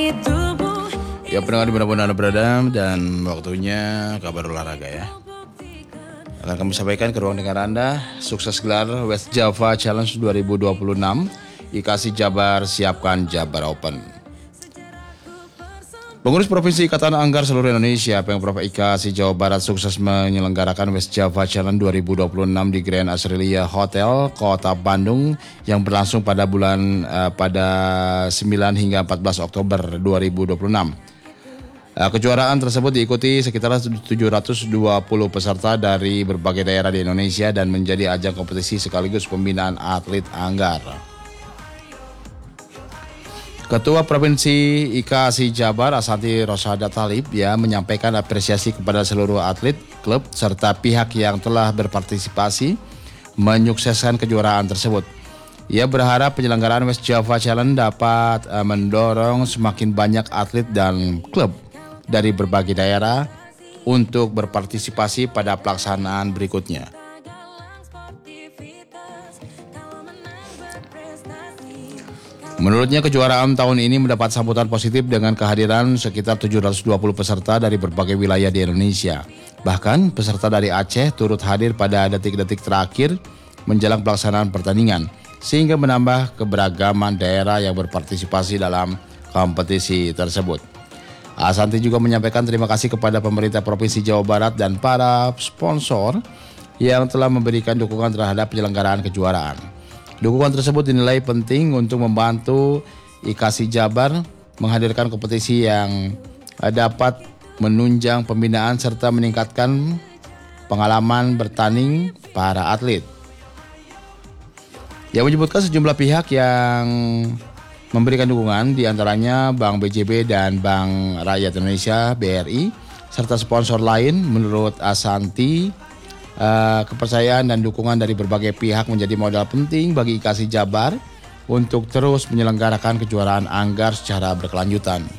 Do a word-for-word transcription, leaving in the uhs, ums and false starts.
Ya pendengar dimanapun Anda berada, dan waktunya kabar olahraga ya. Akan kami sampaikan ke ruang dengar Anda. Sukses gelar West Java Challenge dua ribu dua puluh enam. I K S I Jabar siapkan Jabar Open. Pengurus Provinsi Ikatan Anggar seluruh Indonesia, Pemprov I K S I Jawa Barat sukses menyelenggarakan West Java Challenge dua ribu dua puluh enam di Grand Australia Hotel, Kota Bandung yang berlangsung pada bulan uh, pada sembilan hingga empat belas Oktober dua ribu dua puluh enam. Kejuaraan tersebut diikuti sekitar tujuh ratus dua puluh peserta dari berbagai daerah di Indonesia dan menjadi ajang kompetisi sekaligus pembinaan atlet Anggar. Ketua Provinsi I K S I Jabar Asanti Rosada Talib ya menyampaikan apresiasi kepada seluruh atlet, klub serta pihak yang telah berpartisipasi menyukseskan kejuaraan tersebut. Ia berharap penyelenggaraan West Java Challenge dapat uh, mendorong semakin banyak atlet dan klub dari berbagai daerah untuk berpartisipasi pada pelaksanaan berikutnya. Menurutnya kejuaraan tahun ini mendapat sambutan positif dengan kehadiran sekitar tujuh ratus dua puluh peserta dari berbagai wilayah di Indonesia. Bahkan peserta dari Aceh turut hadir pada detik-detik terakhir menjelang pelaksanaan pertandingan, sehingga menambah keberagaman daerah yang berpartisipasi dalam kompetisi tersebut. Asanti juga menyampaikan terima kasih kepada pemerintah Provinsi Jawa Barat dan para sponsor yang telah memberikan dukungan terhadap penyelenggaraan kejuaraan. Dukungan tersebut dinilai penting untuk membantu I K S I Jabar menghadirkan kompetisi yang dapat menunjang pembinaan serta meningkatkan pengalaman bertanding para atlet. Ia menyebutkan sejumlah pihak yang memberikan dukungan, diantaranya Bank B J B dan Bank Rakyat Indonesia B R I, serta sponsor lain. Menurut Asanti, uh, kepercayaan dan dukungan dari berbagai pihak menjadi modal penting bagi I K S I Jabar untuk terus menyelenggarakan kejuaraan Anggar secara berkelanjutan.